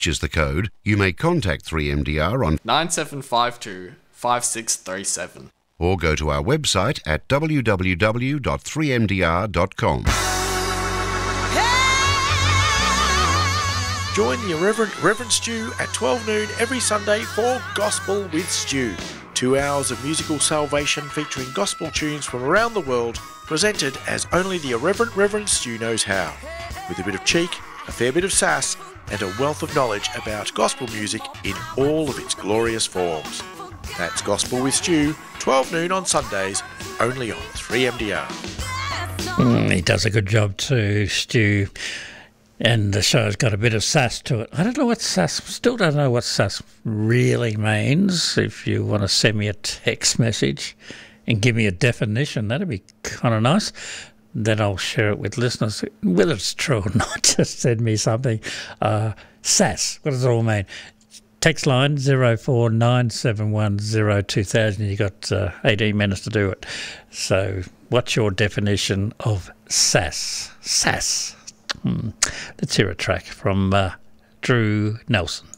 is the code, you may contact 3MDR on 9752 5637. or go to our website at www.3mdr.com. Join the Irreverent Reverend Stu at 12 noon every Sunday for Gospel with Stu. 2 hours of musical salvation featuring gospel tunes from around the world, presented as only the Irreverent Reverend Stu knows how. With a bit of cheek, a fair bit of sass, and a wealth of knowledge about gospel music in all of its glorious forms. That's Gospel with Stu, 12 noon on Sundays, only on 3MDR. He does a good job too, Stu. And the show's got a bit of sass to it. I don't know what sass, still don't know what sass really means. If you want to send me a text message and give me a definition, that'd be kind of nice. Then I'll share it with listeners. Whether it's true or not, just send me something. Sass, what does it all mean? Text line 0497102000. You've got 18 minutes to do it. So what's your definition of sass? Sass. Let's hear a track from Drew Nelson.